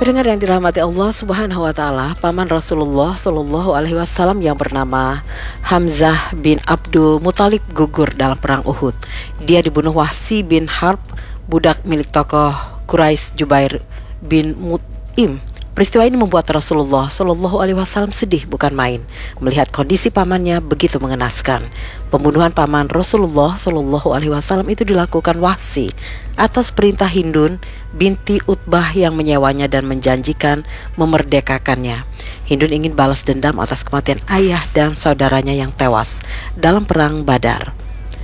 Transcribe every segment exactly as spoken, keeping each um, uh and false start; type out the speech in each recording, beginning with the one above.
Pendengar yang dirahmati Allah Subhanahu wa taala, paman Rasulullah Shallallahu alaihi wasallam yang bernama Hamzah bin Abdul Muthalib gugur dalam perang Uhud. Dia dibunuh Wahsy bin Harb, budak milik tokoh Quraisy Jubair bin Mut'im. Peristiwa ini membuat Rasulullah Shallallahu alaihi wasallam sedih bukan main melihat kondisi pamannya begitu mengenaskan. Pembunuhan paman Rasulullah Shallallahu alaihi wasallam itu dilakukan Wahsy atas perintah Hindun binti Utbah yang menyewanya dan menjanjikan memerdekakannya. Hindun ingin balas dendam atas kematian ayah dan saudaranya yang tewas dalam perang Badar.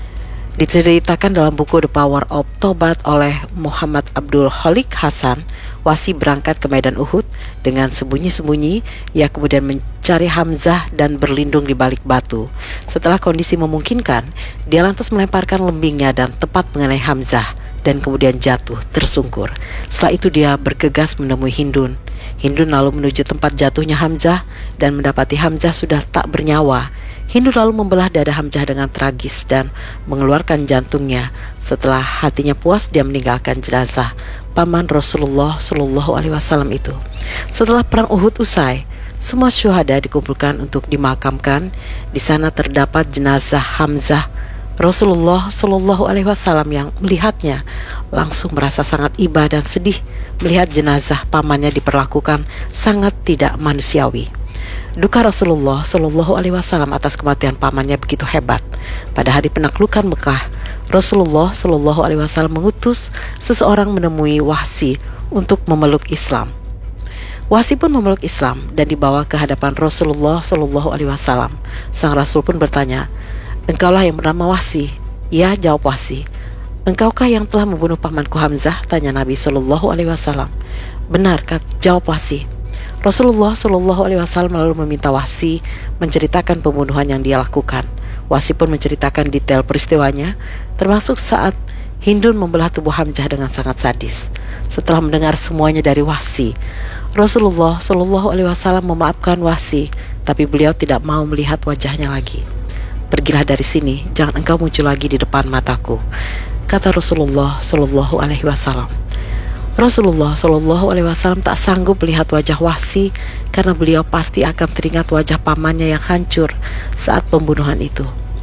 Diceritakan dalam buku The Power of Tobat oleh Muhammad Abdul Khaliq Hasan, Wahsy berangkat ke medan Uhud dengan sembunyi-sembunyi. Ia kemudian mencari Hamzah dan berlindung di balik batu. Setelah kondisi memungkinkan, dia lantas melemparkan lembingnya dan tepat mengenai Hamzah dan kemudian jatuh tersungkur. Setelah itu dia bergegas menemui Hindun. Hindun lalu menuju tempat jatuhnya Hamzah dan mendapati Hamzah sudah tak bernyawa. Hindun lalu membelah dada Hamzah dengan tragis dan mengeluarkan jantungnya. Setelah hatinya puas, dia meninggalkan jenazah paman Rasulullah Shallallahu alaihi wasallam itu. Setelah perang Uhud usai, semua syuhada dikumpulkan untuk dimakamkan. Di sana terdapat jenazah Hamzah. Rasulullah Shallallahu alaihi wasallam yang melihatnya langsung merasa sangat iba dan sedih melihat jenazah pamannya diperlakukan sangat tidak manusiawi. Duka Rasulullah Shallallahu alaihi wasallam atas kematian pamannya begitu hebat. Pada hari penaklukan Mekah, Rasulullah Shallallahu alaihi wasallam mengutus seseorang menemui Wahsy untuk memeluk Islam. Wahsy pun memeluk Islam dan dibawa ke hadapan Rasulullah Shallallahu alaihi wasallam. Sang Rasul pun bertanya, "Engkaulah yang bernama Wahsy?" "Ya," jawab Wahsy. "Engkaukah yang telah membunuh pamanku Hamzah?" tanya Nabi Shallallahu alaihi wasallam. "Benar," jawab Wahsy. Rasulullah Shallallahu alaihi wasallam lalu meminta Wahsy menceritakan pembunuhan yang dia lakukan. Wahsy pun menceritakan detail peristiwanya, termasuk saat Hindun membelah tubuh Hamzah dengan sangat sadis. Setelah mendengar semuanya dari Wahsy, Rasulullah Shallallahu alaihi wasallam memaafkan Wahsy, tapi beliau tidak mau melihat wajahnya lagi. "Pergilah dari sini, jangan engkau muncul lagi di depan mataku," kata Rasulullah Shallallahu alaihi wasallam. Rasulullah Shallallahu alaihi wasallam tak sanggup melihat wajah Wahsy karena beliau pasti akan teringat wajah pamannya yang hancur saat pembunuhan itu.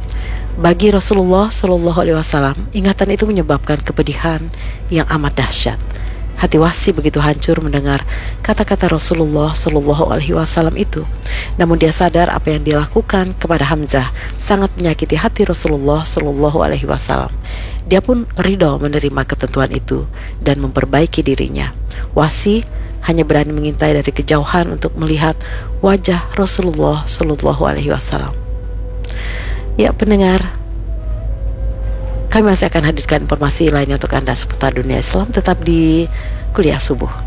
Bagi Rasulullah Shallallahu alaihi wasallam, ingatan itu menyebabkan kepedihan yang amat dahsyat. Hati Wahsy begitu hancur mendengar kata-kata Rasulullah Shallallahu alaihi wasallam itu. Namun dia sadar apa yang dilakukan kepada Hamzah sangat menyakiti hati Rasulullah Shallallahu alaihi wasallam. Dia pun ridho menerima ketentuan itu dan memperbaiki dirinya. Wahsy hanya berani mengintai dari kejauhan untuk melihat wajah Rasulullah Shallallahu alaihi wasallam. Ya pendengar, kami masih akan hadirkan informasi lainnya untuk Anda seputar dunia Islam. Tetap di Kuliah Subuh.